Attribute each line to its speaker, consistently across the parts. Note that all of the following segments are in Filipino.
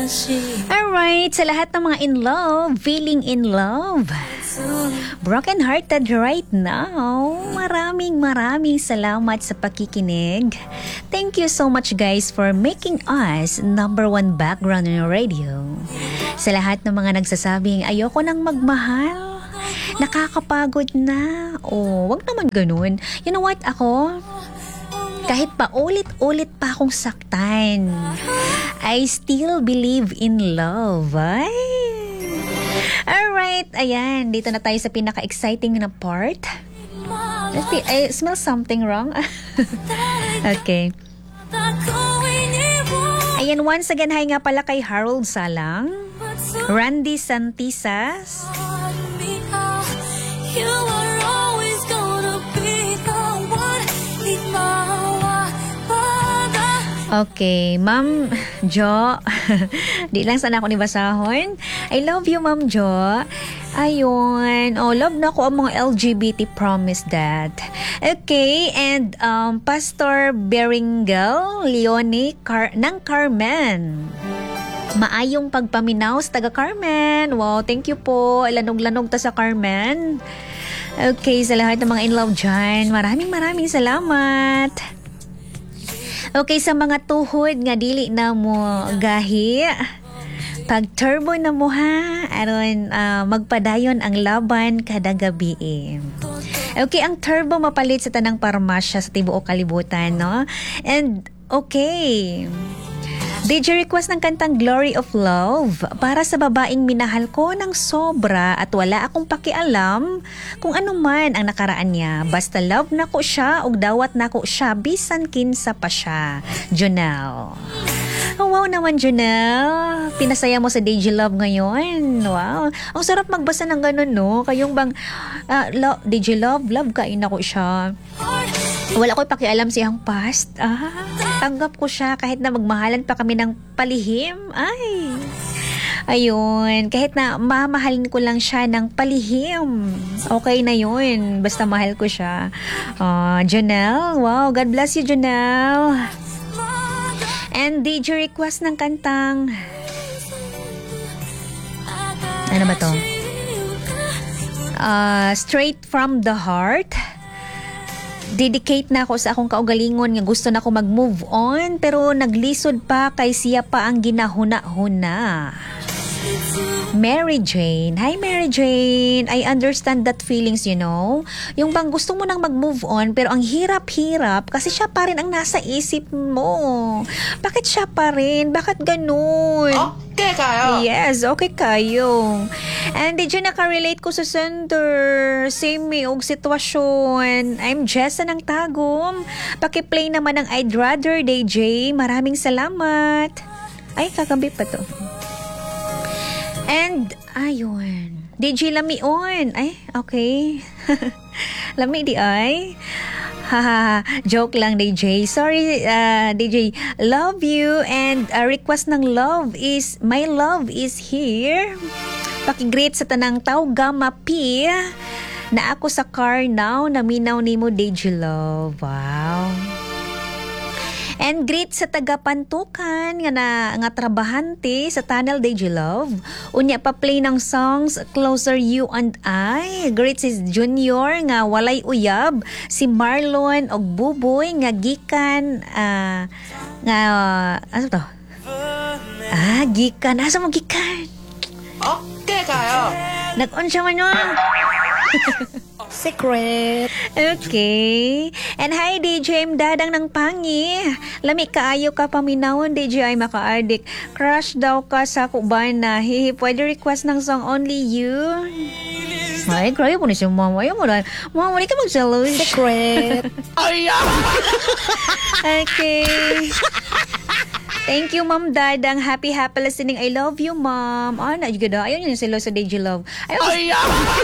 Speaker 1: Alright, sa lahat ng mga in love, feeling in love, broken hearted right now, maraming salamat sa pakikinig. Thank you so much guys for making us number one background in radio. Sa lahat ng mga nagsasabing ayoko nang magmahal, nakakapagod na, wag naman ganun. You know what, ako kahit pa ulit pa akong saktan, I still believe in love. Ay. Alright, ayan. Dito na tayo sa pinaka-exciting na part. I smell something wrong. Okay. Ayan, once again, hi nga pala kay Harold Salang, Randy Santisas, okay, Ma'am Jo. Di lang sana ako nibasahon. I love you, Ma'am Jo. Ayun. Love na ko ang mga LGBT, promise that. Okay, and Pastor Beringel Leone ng Carmen. Maayong pagpaminaw sa taga Carmen. Wow, thank you po. Lanog-lanog ta sa Carmen. Okay, sa lahat ng mga in love dyan, maraming salamat. Okay, sa mga tuhod nga dili na mo gahi, pag turbo na mo ha, aron magpadayon ang laban kada gabi. Okay, ang turbo mapalit sa tanang parmasya sa tibuok kalibutan, no? And okay, DJ request ng kantang Glory of Love para sa babaeng minahal ko ng sobra at wala akong pakialam kung ano man ang nakaraan niya. Basta love na ko siya ug dawat na ko siya bisan kinsa pa siya. Jonel. Oh, wow naman, Jonel. Pinasaya mo sa DJ Love ngayon. Wow. Ang sarap magbasa ng ganun, no? Kayong bang DJ Love kain ako siya. Wala ko pakialam siyang past. Tanggap ko siya kahit na magmahalan pa kami ng palihim. Ay. Ayun. Kahit na mamahalin ko lang siya ng palihim. Okay na yun. Basta mahal ko siya. Jonel. Wow. God bless you, Jonel. And DJ request ng kantang... Ano ba to? Straight from the Heart. Dedicate na ako sa akong kaugalingon nga gusto na ako mag-move on pero naglisod pa kay siya pa ang ginahuna-huna. Mary Jane. Hi Mary Jane. I understand that feelings, you know. Yung bang gusto mo nang mag-move on pero ang hirap-hirap kasi siya pa rin ang nasa isip mo. Bakit siya pa rin? Bakit ganun?
Speaker 2: Okay kayo.
Speaker 1: Yes, okay kayo. And did you nakarelate ko sa center? Same me og sitwasyon. I'm Jessa ng Tagum. Pakiplay naman ng I'd Rather DJ. Maraming salamat. Ay, kagabi pa to. And, ayun. DJ Lamion. Ay, okay. Lami di ay. Haha, joke lang DJ. Sorry, DJ. Love you and request ng love is, my love is here. Pakigreet sa tanang tao, Gamma P. Na ako sa car now, naminaw ni mo DJ Love. Wow. And greet sa taga-Pantukan nga trabahante sa Tunnel DJ Love. Unya pa play ng songs Closer You and I. Greet si Junior nga walay uyab, si Marlon og Buboy nga gikan nga ano to? Gikan. Asa mo gikan?
Speaker 2: Okay kayo.
Speaker 1: Nag-on siya man yun.
Speaker 2: Secret.
Speaker 1: Okay. And hi, DJ Dadang ng Pangi. Lami kaayo ka paminawon, DJ ay makaadik. Crush daw ka sa kubana. Pwede request ng song Only You. Ay, cry po na siya, mama. Ayaw mo lang. Mama, di ka mag-jealous.
Speaker 2: Secret.
Speaker 1: Ayaw. Okay. Thank you, Ma'am Dadang. Happy listening. I love you, Ma'am. Na juga dah. Ayaw niyo sila sa DJ Love. Ayaw.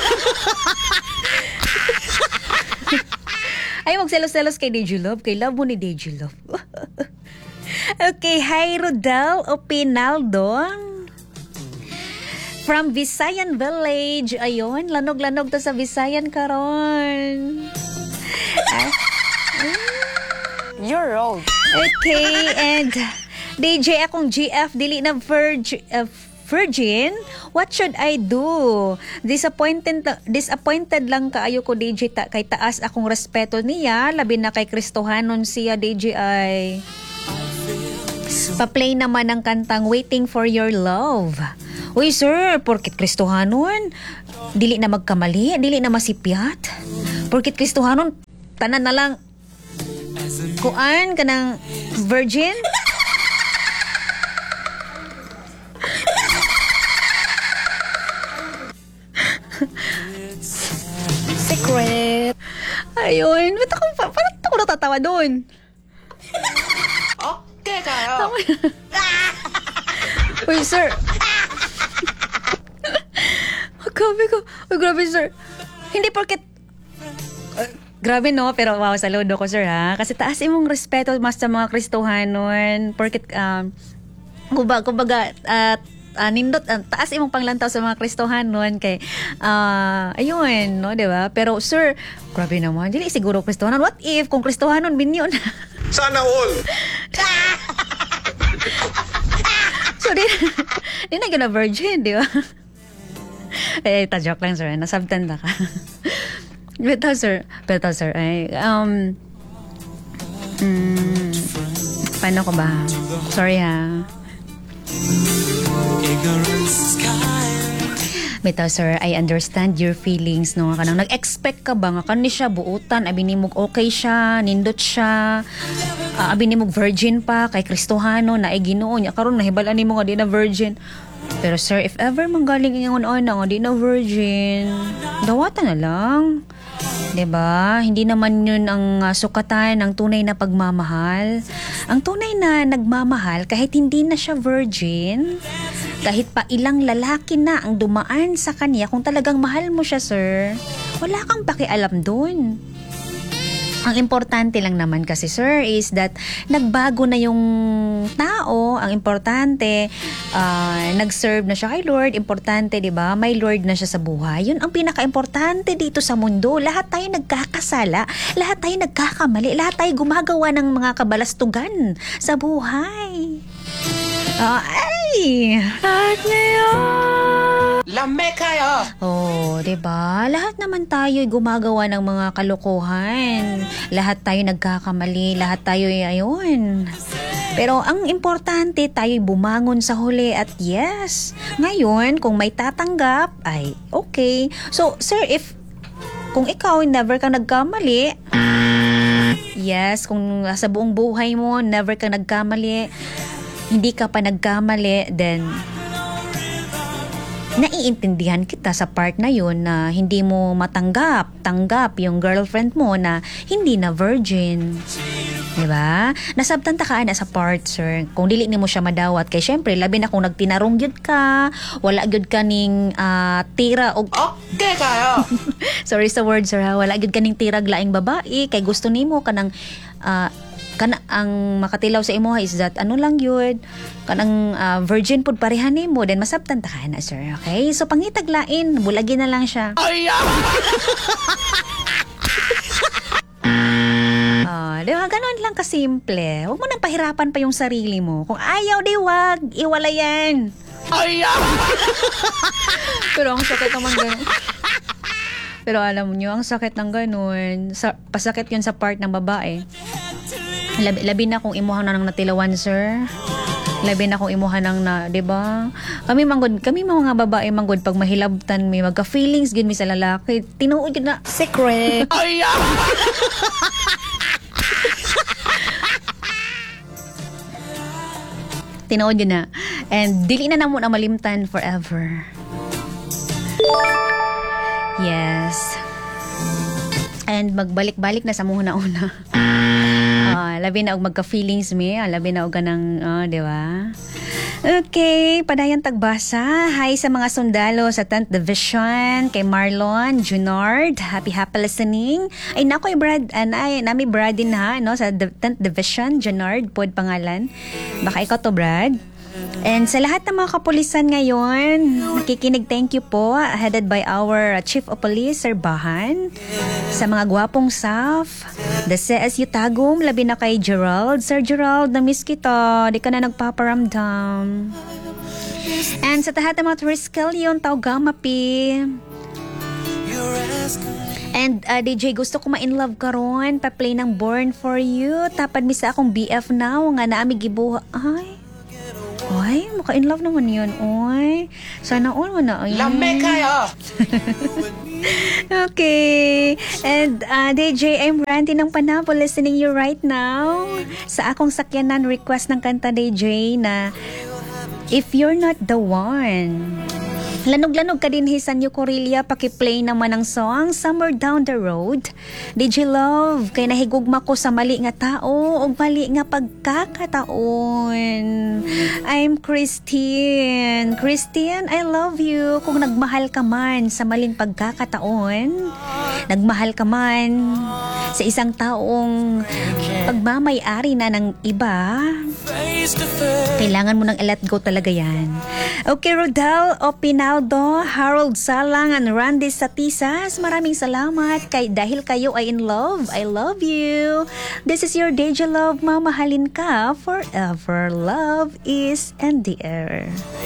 Speaker 1: Ayaw magselos-selos kay DJ Love. Kay love mo ni DJ Love. Okay, hi, Rodel Opinaldo. From Visayan Village. Ayun, lanog-lanog to sa Visayan karon.
Speaker 2: You're old.
Speaker 1: Okay, and DJ akong GF dili na virgin, what should I do? Disappointed lang kaayo ko DJ kay taas akong respeto niya, labi na kay Kristohanon siya DJ ay. Pa-play naman ang kantang Waiting for Your Love. Uy sir, porkit Kristohanon, dili na magkamali, dili na masipyat. Porkit Kristohanon, tanan na lang kuan kanang virgin.
Speaker 2: Secret.
Speaker 1: Ayun, parang ako natatawa doon.
Speaker 2: Okay kayo.
Speaker 1: Uy, sir. Grabe ko. Uy, grabe, sir. Hindi porket... grabe, no? Pero wow, saludo ko, sir, ha? Kasi taas imong respeto mas sa mga Kristohanon. Porket, kumbaga, nindot, taas imong panglantaw sa mga Kristohanon kay, ayun, no? Diba? Pero, sir, grabe naman. Dili siguro Kristohanon. What if kung Kristohanon, binyon?
Speaker 3: Sana all!
Speaker 1: So, di na gina virgin, di ba? Ta-joke lang, sir. Nasabtanda ka. Beto, sir. Ay, paano ko ba? Sorry, ha? Beto, sir, I understand your feelings, no? Kanang nag-expect ka ba nga kani siya buutan, abi ni mog okay siya, nindot siya, abi ni mog virgin pa kay Kristohano na ay Ginoo nya karon nahibalan nimo nga di na virgin. Pero sir, if ever manggaling ingon ana nga di na virgin, dawatan na lang. 'Di ba? Hindi naman 'yun ang sukatan ng tunay na pagmamahal. Ang tunay na nagmamahal kahit hindi na siya virgin, kahit pa ilang lalaki na ang dumaan sa kanya, kung talagang mahal mo siya, sir, wala kang pakialam dun. Ang importante lang naman kasi, sir, is that nagbago na yung tao. Ang importante, nag-serve na siya kay Lord. Importante, di ba? May Lord na siya sa buhay. Yun ang pinaka-importante dito sa mundo. Lahat tayo nagkakasala. Lahat tayo nagkakamali. Lahat tayo gumagawa ng mga kabalastugan sa buhay. Ay! Lahat ngayon!
Speaker 2: Lame kayo!
Speaker 1: Oh, 'di ba? Lahat naman tayo ay gumagawa ng mga kalokohan. Lahat tayo nagkakamali, lahat tayo ay ayun. Pero ang importante, tayo bumangon sa huli at yes. Ngayon, kung may tatanggap, ay okay. So, sir, kung ikaw never kang nagkamali, yes, kung sa buong buhay mo never kang nagkamali, hindi ka pa nagkamali, then naiintindihan kita sa part na yun na hindi mo tanggap yung girlfriend mo na hindi na virgin. Diba? Nasabtan ta ka na sa part, sir. Kung dili ni mo siya madawat, kay syempre, labi na kung nagtinarong gyud ka, wala gyud kaning tira og...
Speaker 2: Okay kayo!
Speaker 1: Sorry sa word, sir, ha? Wala gyud kaning tirag laing babae, kay gusto nimo kanang... ang makatilaw sa imo is that ano lang yun kanang virgin pud pareha nimo, then masabtan ta ka na, sir, okay? So pangitag lain, bulagi na lang siya. Diba? Ganon lang kasimple. Huwag mo nang pahirapan pa yung sarili mo. Kung ayaw, di wag. Iwala yan. Pero ang sakit naman ganun. Pero alam nyo, ang sakit ng ganun. Pasakit yun sa part ng babae. Labi na kung imuhang na ng natilawan, sir. Labi na kung imuhan ng na, diba? Kami mga babae manggod, pag mahilabtan may magka-feelings, gin mi sa lalaki. Tinuod yun na.
Speaker 2: Secret!
Speaker 1: Tinood yun na. And dili na namo na malimtan forever. Yes. And magbalik-balik na sa muna-una. Labi na og magka-feelings mi. Labi na og ganang, di ba? Okay, padayan tagbasa. Hi sa mga sundalo sa 10th Division, kay Marlon, Junard, happy listening. Ay nako, nami Brad din ha, no, sa 10th Division, Junard, pod pangalan. Baka ikaw to, Brad? And sa lahat ng mga kapulisan ngayon, nakikinig, thank you po, headed by our Chief of Police, Sir Bahan. Sa mga gwapong staff, the CSU Tagum, labi na kay Gerald. Sir Gerald, na-miss kita, di ka na nagpaparamdam. And sa tahat ng mga Triskel yun, tao gamapi. And DJ, gusto ko ma-inlove karon, pa-play ng Born For You. Tapad mi sa akong BF now, nga naamig gibuha. Ay, maka-inlove naman yun. Oy, sana all mo na.
Speaker 2: Lame kayo!
Speaker 1: Okay. And DJ, I'm Randy ng Panapo, listening you right now. Sa akong sakyanan, request ng kanta DJ na If You're Not The One. Lanog-lanog ka din Hisan Yukorilya, pakiplay naman ang song Somewhere Down the Road. DJ Love, kay nahigugma ko sa mali nga tao o mali nga pagkakataon. I'm Christine. Christine, I love you. Kung nagmahal ka man sa maling pagkakataon, nagmahal ka man sa isang taong pagmamay-ari na ng iba, kailangan mo nang i-let go talaga yan. Okay, Rodel Opinaldo, Harold Salang, and Randy Satisas, maraming salamat dahil kayo ay in love. I love you. This is your DJ Love, mamahalin ka forever. Love is in the air.